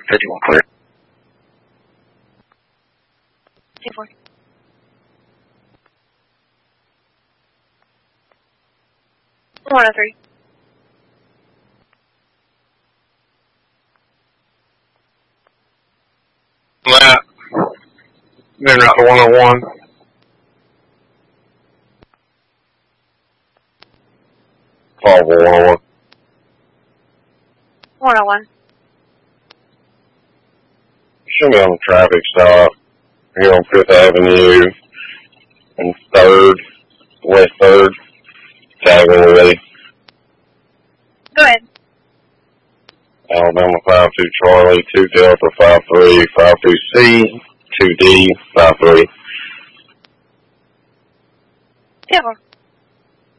51 clear. 2-4. One out of 3. Matt. Then route to 101. Call 101. 101. Show me on the traffic stop here on 5th Avenue and 3rd, West 3rd. Tag when we're ready. Go ahead. Alabama 52 Charlie, 2 Delta 53, 52C, 2D 53. 2-4.